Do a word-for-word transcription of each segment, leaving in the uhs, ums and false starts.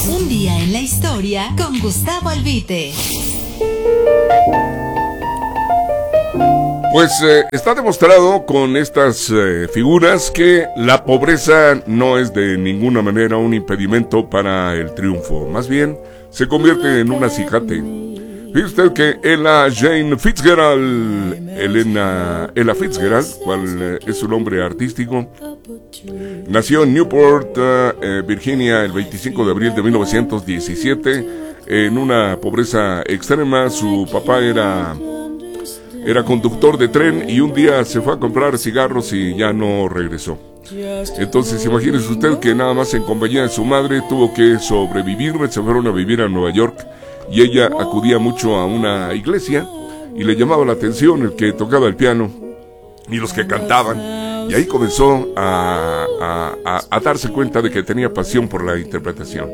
Un día en la historia con Gustavo Albite. Pues eh, está demostrado con estas eh, figuras que la pobreza no es de ninguna manera un impedimento para el triunfo. Más bien, se convierte en un acicate. Fíjese usted que Ella Jane Fitzgerald, Elena, Ella Fitzgerald, cual eh, es su nombre artístico, nació en Newport, eh, Virginia, el veinticinco de abril de mil novecientos diecisiete, en una pobreza extrema. Su papá era... Era conductor de tren y un día se fue a comprar cigarros y ya no regresó. Entonces imagínese usted que nada más en compañía de su madre tuvo que sobrevivir. Se fueron a vivir a Nueva York y ella acudía mucho a una iglesia y le llamaba la atención el que tocaba el piano y los que cantaban. Y ahí comenzó a, a, a, a darse cuenta de que tenía pasión por la interpretación.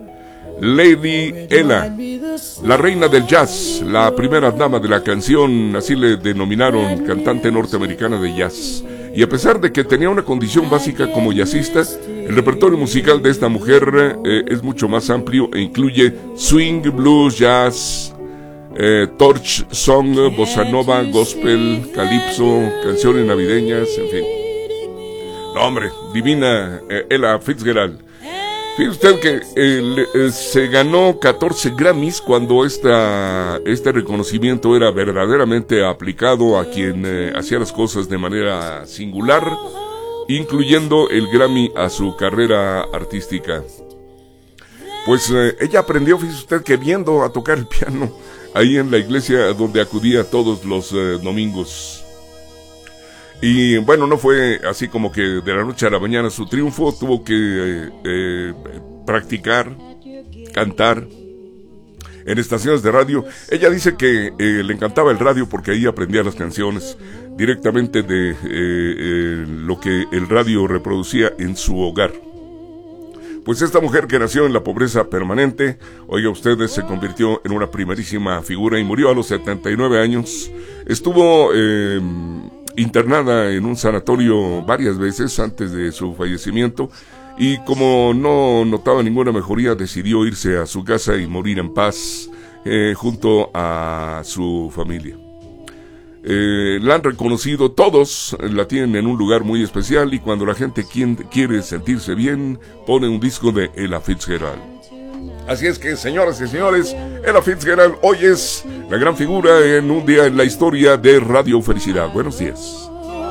Lady Ella, la reina del jazz, la primera dama de la canción, así le denominaron, cantante norteamericana de jazz. Y a pesar de que tenía una condición básica como jazzista, el repertorio musical de esta mujer eh, es mucho más amplio e incluye swing, blues, jazz, eh, torch song, bossa nova, gospel, calipso, canciones navideñas, en fin. No, hombre, divina eh, Ella Fitzgerald. Fíjese usted que eh, eh, se ganó catorce Grammys cuando esta, este reconocimiento era verdaderamente aplicado a quien eh, hacía las cosas de manera singular, incluyendo el Grammy a su carrera artística. Pues eh, ella aprendió, fíjese usted, que viendo a tocar el piano ahí en la iglesia donde acudía todos los eh, domingos. Y bueno, no fue así como que de la noche a la mañana su triunfo. Tuvo que eh, eh, practicar, cantar en estaciones de radio. Ella dice que eh, le encantaba el radio porque ahí aprendía las canciones directamente de eh, eh, lo que el radio reproducía en su hogar. Pues esta mujer que nació en la pobreza permanente, oiga ustedes, se convirtió en una primerísima figura y murió a los setenta y nueve años. Estuvo... Eh, internada en un sanatorio varias veces antes de su fallecimiento y como no notaba ninguna mejoría decidió irse a su casa y morir en paz eh, junto a su familia. Eh, la han reconocido, todos la tienen en un lugar muy especial y cuando la gente quiere sentirse bien pone un disco de Ella Fitzgerald. Así es que, señoras y señores, Ella Fitzgerald hoy es la gran figura en un día en la historia de Radio Felicidad. Buenos días.